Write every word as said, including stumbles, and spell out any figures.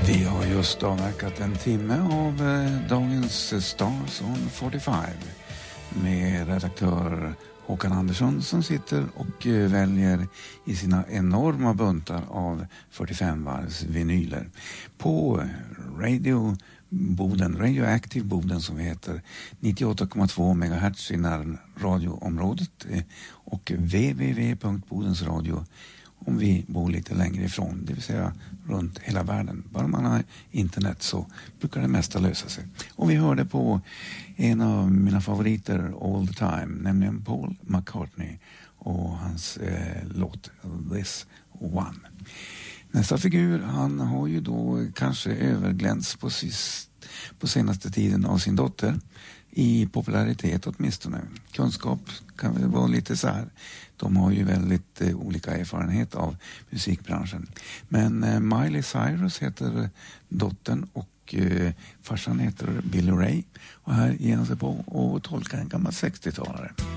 Vi har just avverkat en timme av eh, dagens Stars on fyrtiofem med redaktör Håkan Andersson som sitter och eh, väljer i sina enorma buntar av fyrtiofem varvs vinyler på Radio Boden, Radioactive Boden som vi heter, nittioåtta komma två megahertz i närradioområdet eh, och w w w punkt bodensradio om vi bor lite längre ifrån, det vill säga runt hela världen. Bara man har internet så brukar det mesta lösa sig. Och vi hörde på en av mina favoriter all the time, nämligen Paul McCartney och hans eh, låt This One. Nästa figur, han har ju då kanske överglänts på, sist, på senaste tiden av sin dotter i popularitet åtminstone. Kunskap kan väl vara lite så här. De har ju väldigt eh, olika erfarenhet av musikbranschen. Men eh, Miley Cyrus heter dottern och eh, farsan heter Billy Ray. Och här ger han sig på att tolka en gammal sextiotalare.